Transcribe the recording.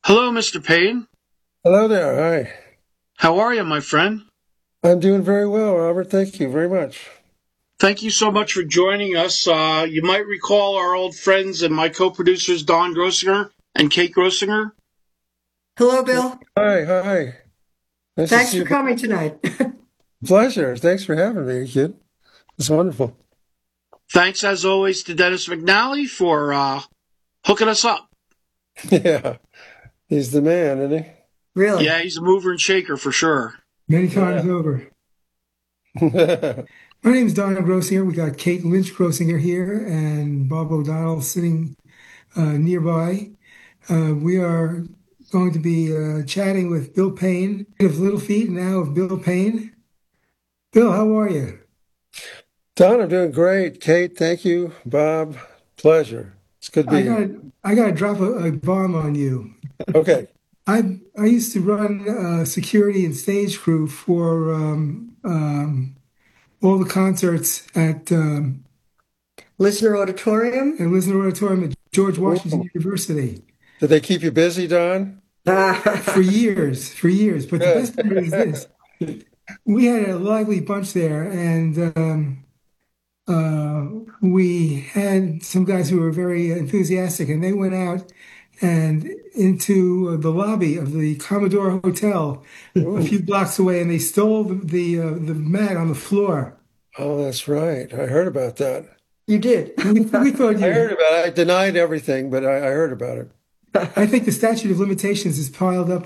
Hello, Mr. Payne. Hello there. Hi. How are you, my friend? I'm doing very well, Robert. Thank you very much. Thank you so much for joining us. You might recall our old friends and my co-producers, Don Grossinger and Kate Grossinger. Hello, Bill. Hi, hi. Nice to Thanks see for you. coming tonight. Pleasure. Thanks for having me, kid. It's wonderful. Thanks, as always, to Dennis McNally for hooking us up. Yeah, he's the man, isn't Really? Yeah, he's a mover and shaker for sure. Many he? times over. Yeah. My name is Don Grossinger. We got Kate Lynch Grossinger here and Bob O'Donnell sitting nearby. We are going to be chatting with Bill Payne of Little Feat, now of Bill Payne. Bill, how are you? Don, I'm doing great. Kate, thank you. Bob, pleasure. It's good to I be here. got I got to drop a bomb on you. Okay. I used to run security and stage crew for all the concerts Listener Auditorium? at Lisner Auditorium at George Ooh. Washington University. Did they keep you busy, Don? For years, for years. But the best part is Good. this: we had a lively bunch there, and we had some guys who were very enthusiastic, and they went out and into the lobby of the Commodore Hotel a Ooh. few blocks away, and they stole the mat on the floor. Oh, that's right. I heard about that. You did. We thought I heard you. about it. I denied everything, but I heard about it. I think the statute of limitations is piled up